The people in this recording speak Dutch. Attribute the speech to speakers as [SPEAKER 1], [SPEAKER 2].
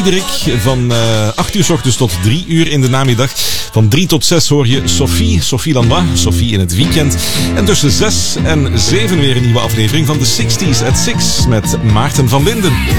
[SPEAKER 1] Diederik van 8 uur 's ochtends tot 3 uur in de namiddag. Van 3 tot 6 hoor je Sophie Lanois, Sophie in het weekend. En tussen 6 en 7 weer een nieuwe aflevering van de 60s at 6 met Maarten van Linden.